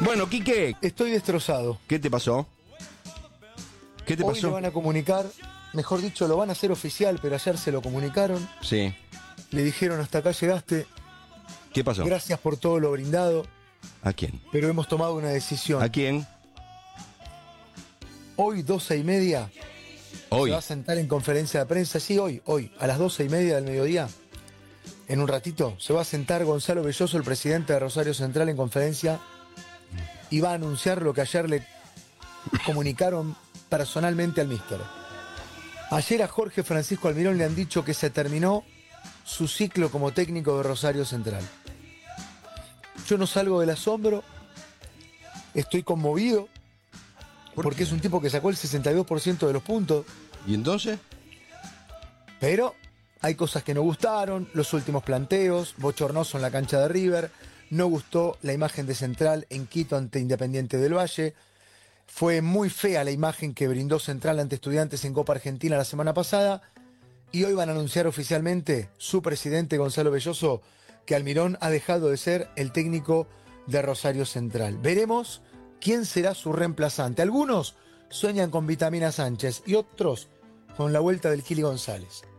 Bueno, Quique, Estoy destrozado. ¿qué te pasó? ¿Qué te Hoy pasó? le van a comunicar, mejor dicho, lo van a hacer oficial, pero ayer se lo comunicaron. Sí. Le dijeron, hasta acá llegaste, ¿Qué pasó? gracias por todo lo brindado, ¿A quién? pero hemos tomado una decisión. ¿A quién? Hoy, 12:30, Hoy. se va a sentar en conferencia de prensa. Sí, hoy, a las 12:30 del mediodía. En un ratito se va a sentar Gonzalo Belloso, el presidente de Rosario Central, en conferencia y va a anunciar lo que ayer le comunicaron personalmente al míster. Ayer a Jorge Francisco Almirón le han dicho que se terminó su ciclo como técnico de Rosario Central. Yo no salgo del asombro, estoy conmovido, porque es un tipo que sacó el 62% de los puntos, ¿Y entonces? pero hay cosas que no gustaron, los últimos planteos, bochornoso en la cancha de River, no gustó la imagen de Central en Quito ante Independiente del Valle, fue muy fea la imagen que brindó Central ante Estudiantes en Copa Argentina la semana pasada, y hoy van a anunciar oficialmente su presidente Gonzalo Belloso que Almirón ha dejado de ser el técnico de Rosario Central. Veremos quién será su reemplazante. Algunos sueñan con Vitamina Sánchez y otros con la vuelta del Kili González.